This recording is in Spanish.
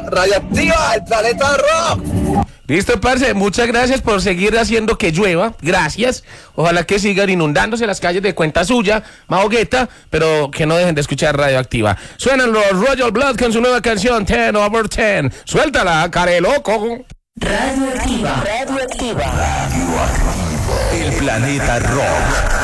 Radioactiva, el planeta rock. Listo, parce, muchas gracias por seguir haciendo que llueva, gracias. Ojalá que sigan inundándose las calles de cuenta suya, Mahogueta, pero que no dejen de escuchar Radioactiva. Suenan los Royal Blood con su nueva canción 10 over 10. Suéltala, care loco. Radioactiva. El planeta rock.